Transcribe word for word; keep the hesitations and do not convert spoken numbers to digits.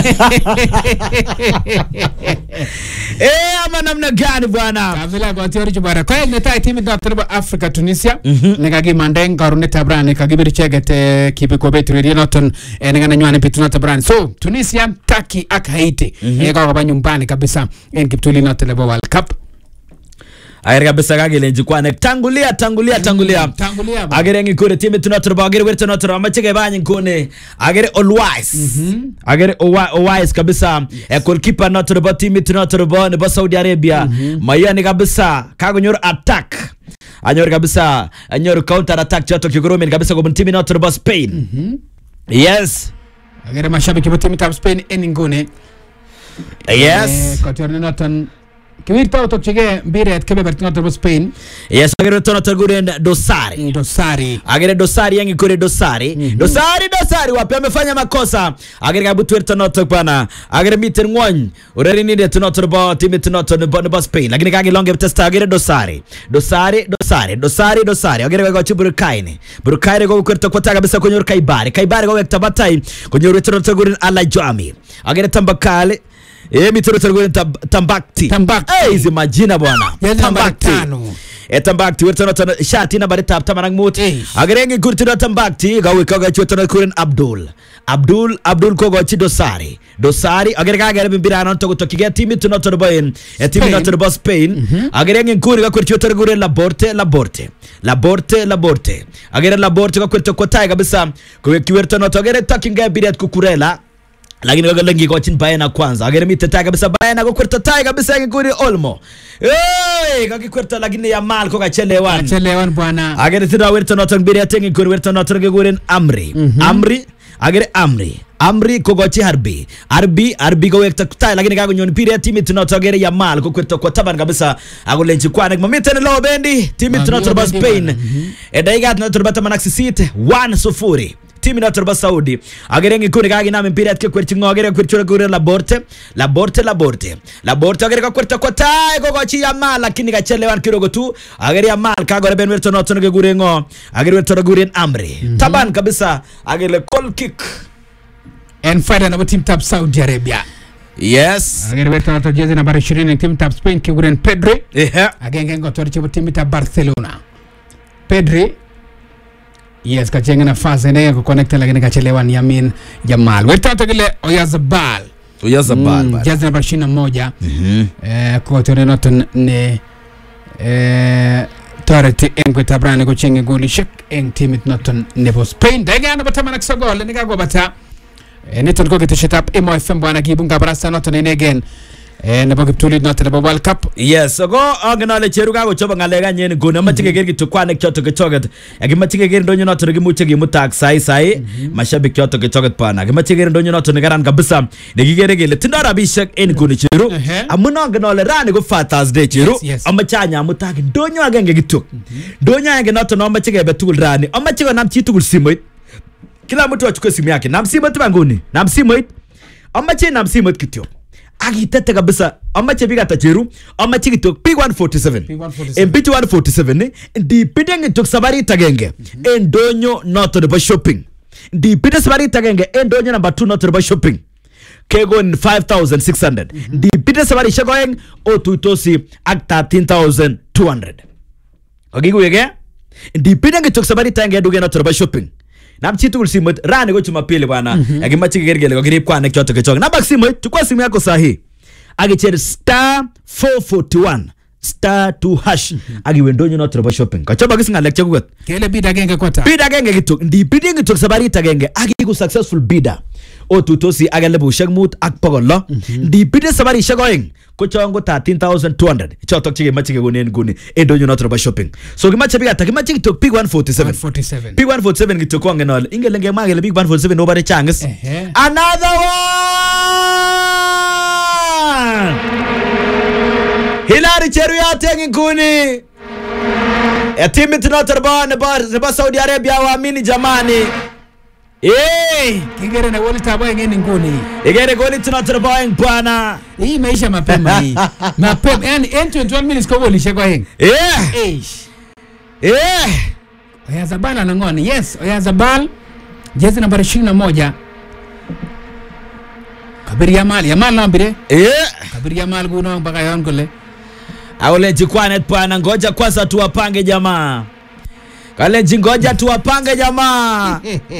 Eh, ama namna gani bwana? Kabila kwa teori chubara. Kwa hiyo neta timu ya Turbo Africa Tunisia. Nekagi mandeng karune tabran nekagi birichegete kipe betu radio noton nengana nywane pituna tabran. So Tunisia Turkey ak Haiti. Eka kwa nyumbani kabisa en kiptuli na telebo World Cup. Agere kabisa kagele njikwane tangulia tangulia tangulia tangulia agere ngikure timu tunaturba agere werto notura amachege banye ngone agere always agere always kabisa goalkeeper noturba timu tunaturba ne Saudi Arabia mayani kabisa kagonyor attack anyor kabisa anyor counter attack chato kigoromi kabisa kwa timu noturba Spain. Yes, agere mashabiki wa timu ya Spain eningone. Yes, kwa teori noton Kimit pa utochege mbire kebe bertino turbo Spain. Yes, agere tono turguren Dosari. Dosari. Agere Dosari yangi kure Dosari. Mm -hmm. Dosari Dosari wapi amefanya makosa. Agere kabu tuerto noto bana. Agere miten ngwany. Ureri nide tono turbo timu tono turbo Spain. Lakini kage longe testa agere Dosari. Dosari Dosari Dosari Dosari. Agere kwa chubu Burukaini. Burukaini kwa kuerto kwa taga bisa konyor Kaibari. Kaibari kwa wekta batai konyor tono turguren Ala Jami. Agere Tambakale. Eh, mitoro turguren Tambakti. Tambakti. Eh, hizi majina bwana. Tambakti. E Tambakti wertono tono shati na bari tap tamanang mut. Agerenge kurtino Tambakti gawe kaga chutono kuren Abdul. Abdul Abdul kogo chi Dosari. Dosari agerega agere bimbirano to tokige timu tuno turboen. E timu na turbo Spain. Agerenge kuri ga kurtino turguren Laborte Laborte. Laborte Laborte. Agere Laborte ga kurtino kotai kabisa. Kwa kiwertono to agere takinga biret kukurela. Lakini kwa lengi kwa chini Bayana kwanza. Agere miteta kabisa Bayana kwa kwerta tai kabisa yangi kuri Olmo. Hey, kaki kwerta lakini ya mal kwa chelewan. Chelewan bwana. Agere tira werta noton biri atengi kuri werta noton kurin Amri. Mm -hmm. Amri. Agere Amri. Amri kwa chi Harbi. Harbi. Harbi kwa wekta kutai. Lakini kwa nyoni biri ya timi tunoto agere ya mal kwa kwerta kwa taban kabisa. Ako lenchi kwa nek mamitene low bendi. Timi tunoto ba Spain. Edaiga tunoto ba tamanak sisite. One sufuri. Timu na turba Saudi agere ngikuni kagi na mpira atke kwerti ngogere kwerchura kure Laborte Laborte Laborte Laborte agere ka kwerta kwa tai ko chi ya mal lakini ka chelewan kidogo tu agere ya mal ka gore ben werto noto nge gure ngo agere werto gure Amri. Mm -hmm. Taban kabisa agere goal kick en faida na timu tab Saudi Arabia. Yes, agere werto noto jezi na bari ishirini timu tab Spain ki gure Pedri. Ehe, agenge ngotori chibo timu tab Barcelona Pedri. Yes, kachenga na fase nege kukonekta lakini kachelewa ni Yamin Yamal. Werta tagile Oyazabal. Oyazabal. Mm, jazi namba ishirini na moja. Mhm. Eh kwa tore noton ne eh Toreti engwe tabrani kuchenge goli shek eng timit noton nebo Spain. Dega na batama na kisogole nika go bata. Eh neton ko kitishitap M F M bwana kibunga brasa noton ene again. Eh nebo kiptulit noton nebo World Cup. Yes, so go agnale cheruga go choba ngalega nyen gona machige gergi tukwane kyoto kechoget. Agimachige ger ndonyo noton gimuche gimutak sai sai mashabiki kyoto kechoget pana. Agimachige ger ndonyo noton garan kabisa. Negigere gele tindara bishak en goni cheru. Amuna agnale rani go Father's Day cheru. Amachanya amutak ndonyo agenge gituk. Ndonyo agenge noton amachige betul rani. Amachige namchi tugul simoit. Kila mtu achukue simu yake. Namsimoit bangoni. Namsimoit. Amache namsimoit kityo. Agitete kabisa amache biga tacheru amache kitok P one forty-seven en P one forty-seven ndi pidenge tok sabari tagenge endonyo noto de shopping ndi pide sabari tagenge endonyo number two noto de shopping kegon five thousand six hundred ndi pide sabari shagoeng otuitosi ak thirteen thousand two hundred ogigwege ndi pidenge tok sabari tagenge duge noto de shopping namchitu ulsimot rani go Jumapili bwana agimachi gergele go grip kwa nek choto kechoge na baksimot chukua simu yako sahi agicher star four forty-one star two hash agi wendonyo no trobo shopping kachoba gisinga lecture kugot kele bida genge kwata bida genge gitok ndi biding gitok sabari tagenge agi go successful bidder o tutosi agale bu shagmut ak pogolo ndi bidde sabari shagoing ko chongo thirteen thousand two hundred chotok chige machige gonen guni endonyo no trobo shopping so gimache biga tagimache gitok P one forty-seven P one forty-seven gitok ko ngenol ingelenge magele P one forty-seven no bare changes another one Hilary Cheruiyot nguni etimu tunatorba ne ba Saudi Arabia waamini jamani. Eh, kigere na wali taboy ngeni ngoni. Igere goli tunatorba bwana. Hii maisha mapema hii. Mapema yani twenty-one minutes kwa wali sheko heng. Eh. Eh. Eh. Oyazabal anangoni. Yes, Oyazabal jezi namba ishirini na moja. Kabir Yamal Yamal nambire Eh, Kabir Yamal kuno mpaka yon kule aulenji kwanet bwana, ngoja kwanza tuwapange jamaa. Kalenji ngoja tuwapange jamaa.